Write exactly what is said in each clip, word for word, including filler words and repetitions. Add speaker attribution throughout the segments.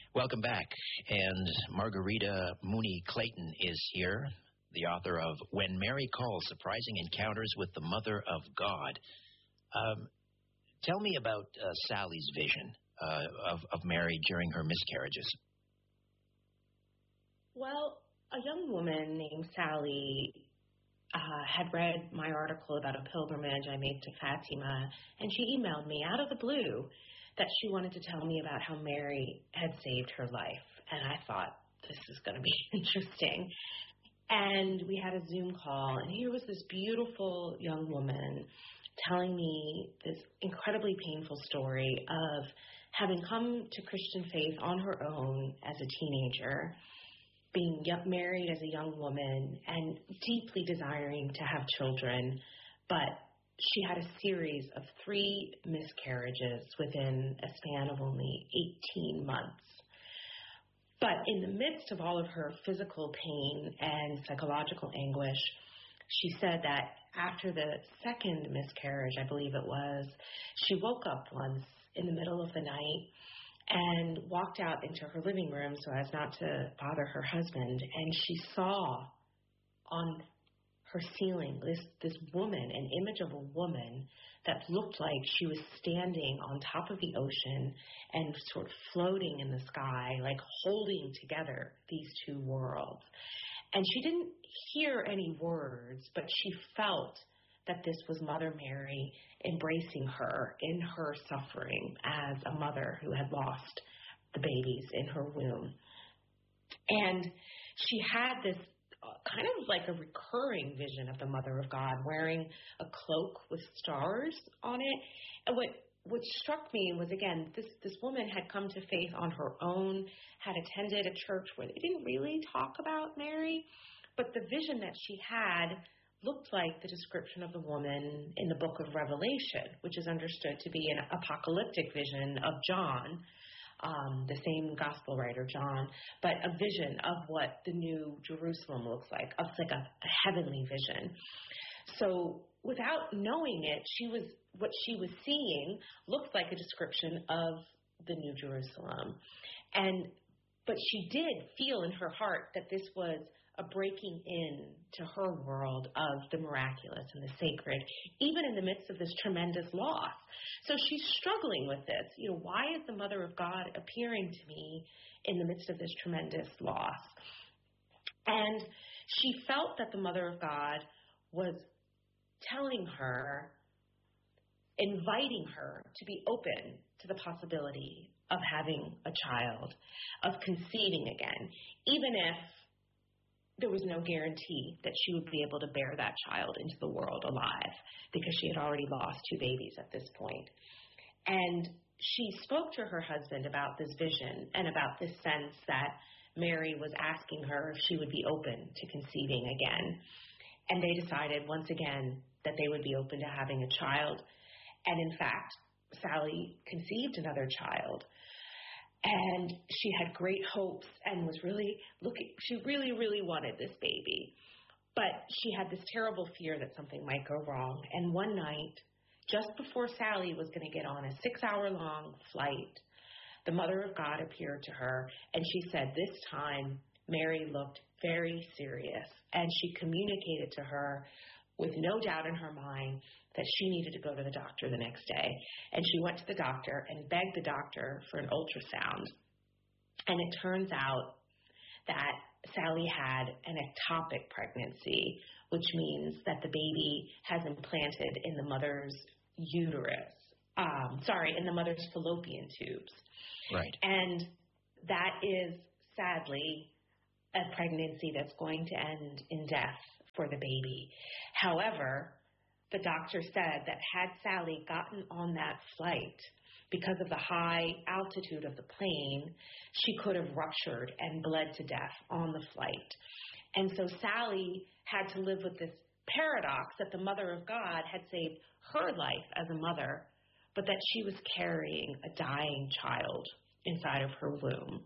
Speaker 1: Welcome back. And Margarita Mooney Clayton is here, the author of When Mary Calls, Surprising Encounters with the Mother of God. Um, tell me about uh, Sally's vision uh, of, of Mary during her miscarriages.
Speaker 2: Well, a young woman named Sally uh, had read my article about a pilgrimage I made to Fatima, and she emailed me out of the blue that she wanted to tell me about how Mary had saved her life. And I thought, this is going to be interesting. And we had a Zoom call, and here was this beautiful young woman telling me this incredibly painful story of having come to Christian faith on her own as a teenager, being young, married as a young woman, and deeply desiring to have children, but she had a series of three miscarriages within a span of only eighteen months. But in the midst of all of her physical pain and psychological anguish, she said that after the second miscarriage, I believe it was, she woke up once in the middle of the night and walked out into her living room so as not to bother her husband, and she saw on her ceiling this, this woman, an image of a woman that looked like she was standing on top of the ocean and sort of floating in the sky, like holding together these two worlds. And she didn't hear any words, but she felt that this was Mother Mary embracing her in her suffering as a mother who had lost the babies in her womb. And she had this uh, kind of like a recurring vision of the Mother of God wearing a cloak with stars on it. And what what struck me was, again, this, this woman had come to faith on her own, had attended a church where they didn't really talk about Mary, but the vision that she had looked like the description of the woman in the book of Revelation, which is understood to be an apocalyptic vision of John, um, the same gospel writer, John, but a vision of what the new Jerusalem looks like. It's like a, a heavenly vision. So without knowing it, she was what she was seeing looked like a description of the New Jerusalem. And but she did feel in her heart that this was a breaking in to her world of the miraculous and the sacred, even in the midst of this tremendous loss. So she's struggling with this. You know, why is the Mother of God appearing to me in the midst of this tremendous loss? And she felt that the Mother of God was telling her, inviting her to be open to the possibility of having a child, of conceiving again, even if there was no guarantee that she would be able to bear that child into the world alive, because she had already lost two babies at this point. And she spoke to her husband about this vision and about this sense that Mary was asking her if she would be open to conceiving again. And they decided once again that they would be open to having a child. And in fact, Sally conceived another child. And she had great hopes and was really looking, she really, really wanted this baby. But she had this terrible fear that something might go wrong. And one night, just before Sally was going to get on a six-hour-long flight, the Mother of God appeared to her, and she said this time Mary looked very serious, and she communicated to her with no doubt in her mind that she needed to go to the doctor the next day. And she went to the doctor and begged the doctor for an ultrasound. And it turns out that Sally had an ectopic pregnancy, which means that the baby has implanted in the mother's uterus, um, sorry, in the mother's fallopian tubes.
Speaker 1: Right.
Speaker 2: And that is, sadly, a pregnancy that's going to end in death for the baby. However, the doctor said that had Sally gotten on that flight, because of the high altitude of the plane, she could have ruptured and bled to death on the flight. And so Sally had to live with this paradox that the Mother of God had saved her life as a mother, but that she was carrying a dying child inside of her womb.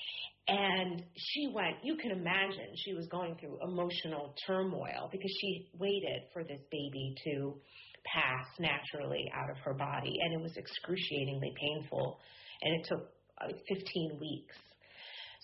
Speaker 2: And she went, you can imagine, she was going through emotional turmoil because she waited for this baby to pass naturally out of her body, and it was excruciatingly painful, and it took uh, fifteen weeks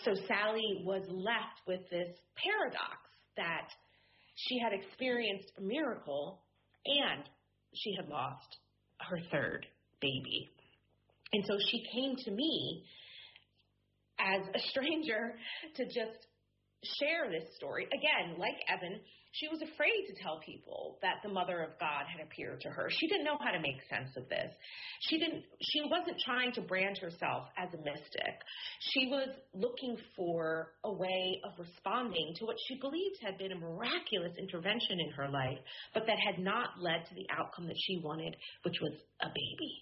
Speaker 2: So Sally was left with this paradox that she had experienced a miracle and she had lost her third baby. And so she came to me as a stranger to just share this story. Again, like Evan, she was afraid to tell people that the Mother of God had appeared to her. She didn't know how to make sense of this. She didn't. She wasn't trying to brand herself as a mystic. She was looking for a way of responding to what she believed had been a miraculous intervention in her life, but that had not led to the outcome that she wanted, which was a baby.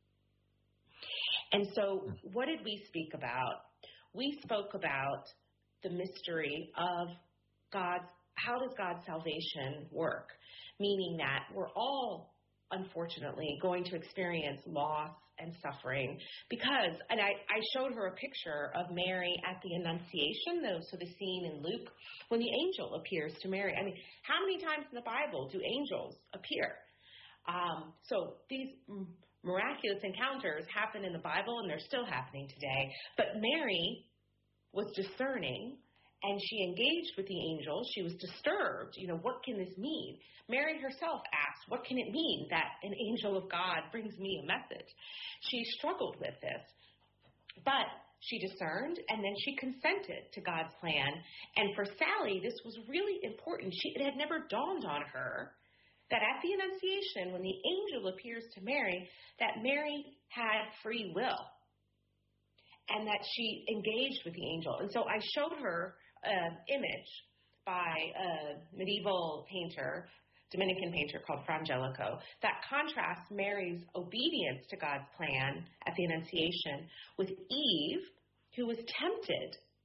Speaker 2: And so what did we speak about? We spoke about the mystery of God's, how does God's salvation work? Meaning that we're all, unfortunately, going to experience loss and suffering because, and I, I showed her a picture of Mary at the Annunciation, though, so the scene in Luke when the angel appears to Mary. I mean, how many times in the Bible do angels appear? Um, so these miraculous encounters happen in the Bible, and they're still happening today. But Mary was discerning, and she engaged with the angel. She was disturbed. You know, what can this mean? Mary herself asked, what can it mean that an angel of God brings me a message? She struggled with this, but she discerned, and then she consented to God's plan. And for Sally, this was really important. She, it had never dawned on her that at the Annunciation, when the angel appears to Mary, that Mary had free will, and that she engaged with the angel. And so I showed her an image by a medieval painter, Dominican painter called Fra Angelico, that contrasts Mary's obedience to God's plan at the Annunciation with Eve, who was tempted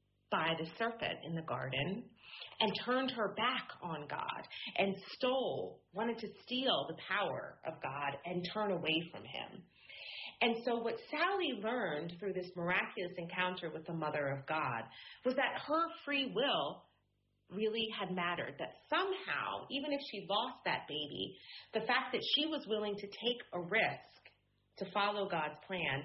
Speaker 2: by the serpent in the garden and turned her back on God and stole, wanted to steal the power of God and turn away from him. And so what Sally learned through this miraculous encounter with the Mother of God was that her free will really had mattered, that somehow, even if she lost that baby, the fact that she was willing to take a risk to follow God's plan,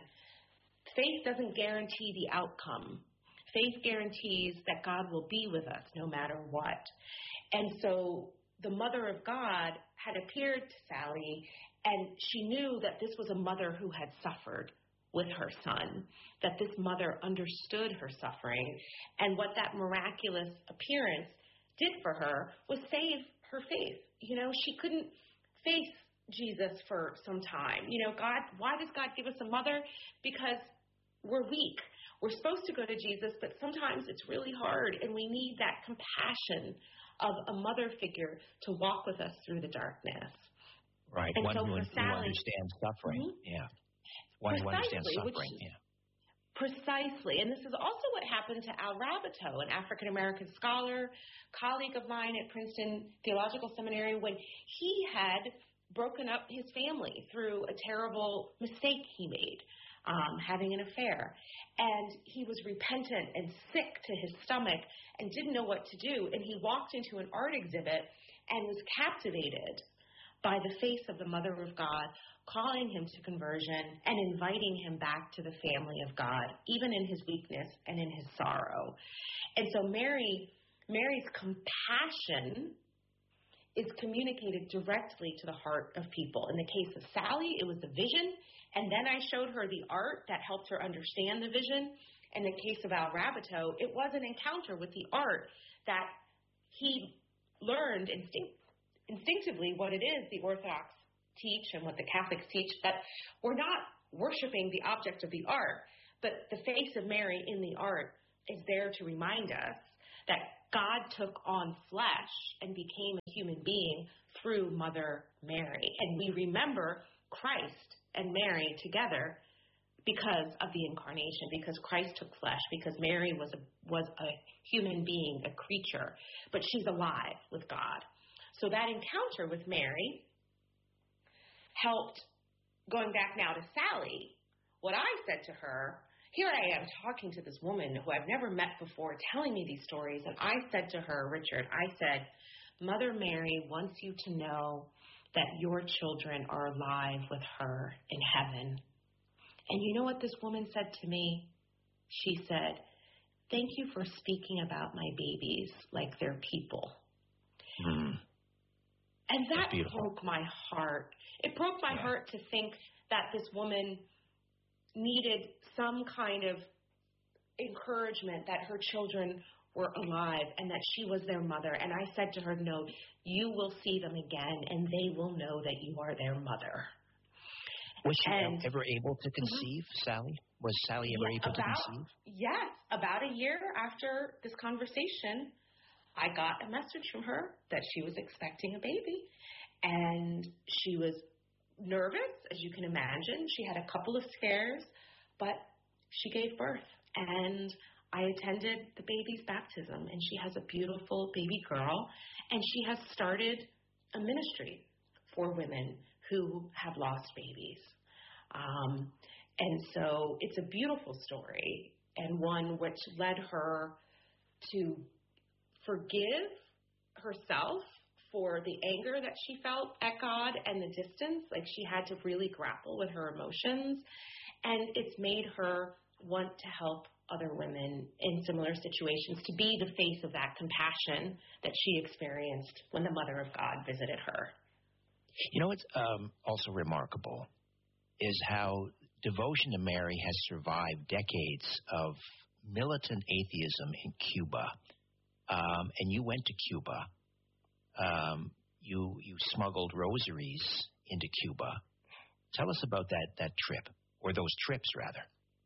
Speaker 2: faith doesn't guarantee the outcome. Faith guarantees that God will be with us no matter what. And so the Mother of God had appeared to Sally, and she knew that this was a mother who had suffered with her son, that this mother understood her suffering, and what that miraculous appearance did for her was save her faith. You know, she couldn't face Jesus for some time. You know, God, why does God give us a mother? Because we're weak. We're supposed to go to Jesus, but sometimes it's really hard, and we need that compassion of a mother figure to walk with us through the darkness.
Speaker 1: Right,
Speaker 2: and
Speaker 1: one
Speaker 2: so
Speaker 1: who,
Speaker 2: for
Speaker 1: who
Speaker 2: Sally,
Speaker 1: understands suffering.
Speaker 2: Mm-hmm.
Speaker 1: Yeah, one
Speaker 2: Precisely,
Speaker 1: who understands suffering.
Speaker 2: Which,
Speaker 1: yeah.
Speaker 2: Precisely, and this is also what happened to Al Rabateau, an African-American scholar, colleague of mine at Princeton Theological Seminary, when he had broken up his family through a terrible mistake he made, um, having an affair. And he was repentant and sick to his stomach and didn't know what to do. And he walked into an art exhibit and was captivated by the face of the Mother of God, calling him to conversion and inviting him back to the family of God, even in his weakness and in his sorrow. And so Mary, Mary's compassion is communicated directly to the heart of people. In the case of Sally, it was the vision, and then I showed her the art that helped her understand the vision. In the case of Al Rabateau, it was an encounter with the art that he learned instinct, instinctively what it is the Orthodox teach and what the Catholics teach, that we're not worshiping the object of the art, but the face of Mary in the art is there to remind us that God took on flesh and became a human being through Mother Mary. And we remember Christ and Mary together because of the incarnation, because Christ took flesh, because Mary was a, was a human being, a creature, but she's alive with God. So that encounter with Mary helped, going back now to Sally, what I said to her, here I am talking to this woman who I've never met before, telling me these stories, and I said to her, Richard, I said, Mother Mary wants you to know that your children are alive with her in heaven. And you know what this woman said to me? She said, thank you for speaking about my babies like they're people.
Speaker 1: Mm.
Speaker 2: And that broke my heart. It broke my
Speaker 1: yeah.
Speaker 2: heart to think that this woman needed some kind of encouragement that her children were alive and that she was their mother. And I said to her, no, you will see them again and they will know that you are their mother.
Speaker 1: Was she
Speaker 2: and,
Speaker 1: ever able to conceive, mm-hmm. Sally? Was Sally ever
Speaker 2: yeah,
Speaker 1: able
Speaker 2: about,
Speaker 1: to conceive?
Speaker 2: Yes. About a year after this conversation, I got a message from her that she was expecting a baby. And she was nervous, as you can imagine. She had a couple of scares, but she gave birth. And I attended the baby's baptism, and she has a beautiful baby girl. And she has started a ministry for women who have lost babies. Um, and so it's a beautiful story, and one which led her to forgive herself for the anger that she felt at God and the distance. Like, she had to really grapple with her emotions. And it's made her want to help other women in similar situations, to be the face of that compassion that she experienced when the Mother of God visited her.
Speaker 1: You know what's um, also remarkable is how devotion to Mary has survived decades of militant atheism in Cuba. Um, and you went to Cuba. Um, you you smuggled rosaries into Cuba. Tell us about that, that trip, or those trips, rather.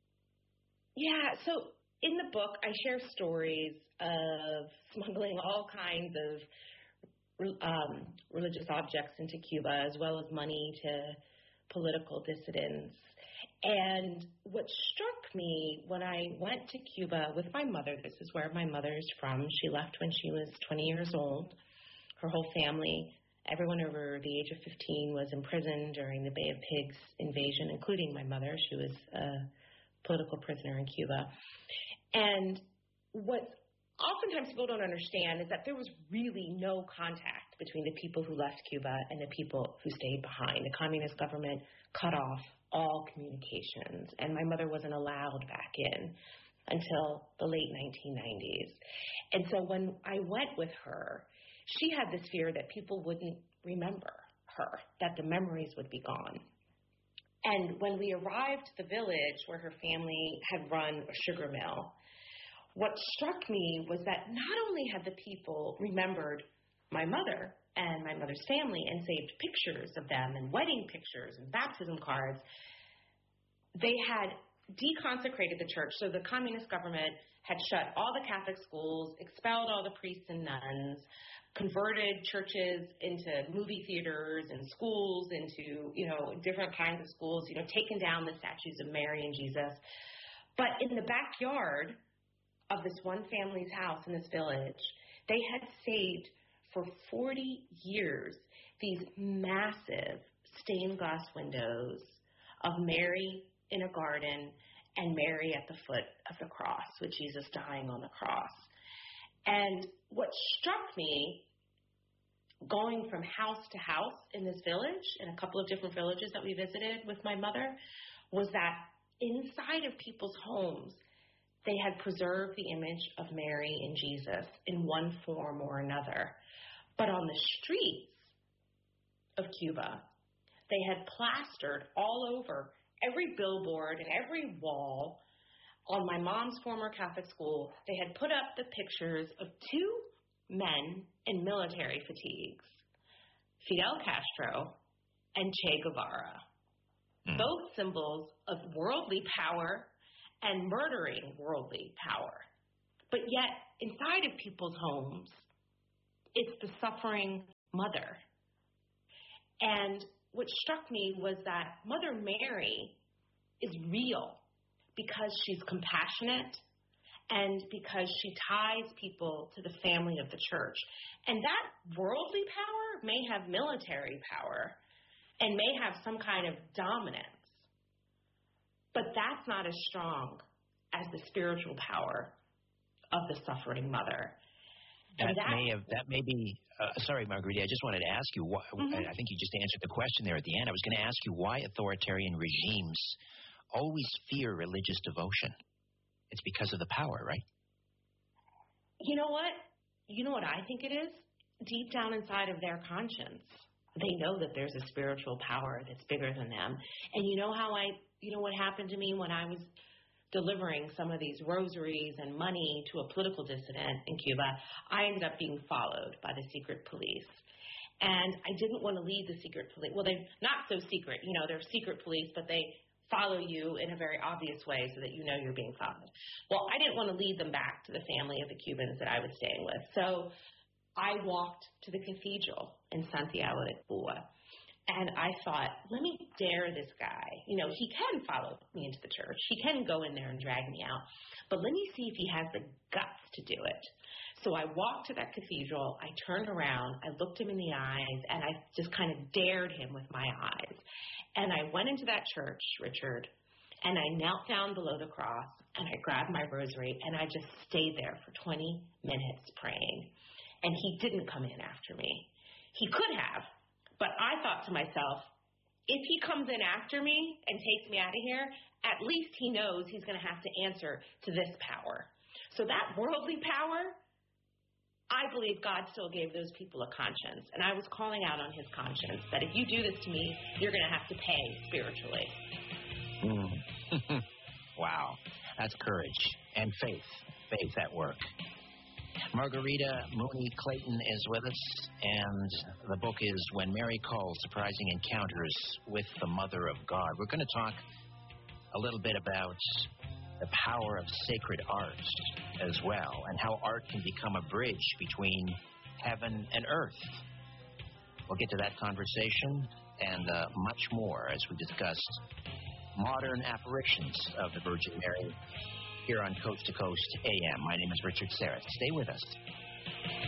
Speaker 2: Yeah, so in the book, I share stories of smuggling all kinds of um, religious objects into Cuba, as well as money to political dissidents. And what struck me when I went to Cuba with my mother, this is where my mother is from. She left when she was twenty years old. Her whole family, everyone over the age of fifteen, was imprisoned during the Bay of Pigs invasion, including my mother. She was a political prisoner in Cuba. And what oftentimes people don't understand is that there was really no contact between the people who left Cuba and the people who stayed behind. The communist government cut off all communications, and my mother wasn't allowed back in until the late nineteen nineties. And so when I went with her, she had this fear that people wouldn't remember her, that the memories would be gone. And when we arrived at the village where her family had run a sugar mill, what struck me was that not only had the people remembered my mother and my mother's family and saved pictures of them and wedding pictures and baptism cards, they had deconsecrated the church. So the communist government had shut all the Catholic schools, expelled all the priests and nuns, converted churches into movie theaters and schools into, you know, different kinds of schools, you know, taken down the statues of Mary and Jesus. But in the backyard of this one family's house in this village, they had saved for forty years these massive stained glass windows of Mary in a garden and Mary at the foot of the cross, with Jesus dying on the cross. And what struck me, going from house to house in this village, in a couple of different villages that we visited with my mother, was that inside of people's homes, they had preserved the image of Mary and Jesus in one form or another. But on the streets of Cuba, they had plastered all over every billboard and every wall. On my mom's former Catholic school, they had put up the pictures of two men in military fatigues, Fidel Castro and Che Guevara, mm. both symbols of worldly power and murdering worldly power. But yet, inside of people's homes, it's the suffering mother. And what struck me was that Mother Mary is real because she's compassionate and because she ties people to the family of the church. And that worldly power may have military power and may have some kind of dominance, but that's not as strong as the spiritual power of the suffering mother.
Speaker 1: That, that may have, that may be, uh, sorry, Margarita, I just wanted to ask you, why, mm-hmm. I think you just answered the question there at the end. I was going to ask you why authoritarian regimes always fear religious devotion. It's because of the power, right?
Speaker 2: You know what? You know what I think it is? Deep down inside of their conscience, they know that there's a spiritual power that's bigger than them. And you know how I, you know what happened to me when I was delivering some of these rosaries and money to a political dissident in Cuba? I ended up being followed by the secret police. And I didn't want to lead the secret police. Well, they're not so secret. You know, they're secret police, but they follow you in a very obvious way so that you know you're being followed. Well, I didn't want to lead them back to the family of the Cubans that I was staying with. So I walked to the cathedral in Santiago de Cuba. And I thought, let me dare this guy. You know, he can follow me into the church. He can go in there and drag me out. But let me see if he has the guts to do it. So I walked to that cathedral. I turned around. I looked him in the eyes, and I just kind of dared him with my eyes. And I went into that church, Richard, and I knelt down below the cross, and I grabbed my rosary, and I just stayed there for twenty minutes praying. And he didn't come in after me. He could have. But I thought to myself, if he comes in after me and takes me out of here, at least he knows he's going to have to answer to this power. So that worldly power, I believe God still gave those people a conscience. And I was calling out on his conscience that if you do this to me, you're going to have to pay spiritually.
Speaker 1: Mm. Wow. That's courage and faith. Faith at work. Margarita Mooney Clayton is with us, and the book is When Mary Calls, Surprising Encounters with the Mother of God. We're going to talk a little bit about the power of sacred art as well, and how art can become a bridge between heaven and earth. We'll get to that conversation and uh, much more as we discuss modern apparitions of the Virgin Mary here on Coast to Coast A M. My name is Richard Serrett. Stay with us.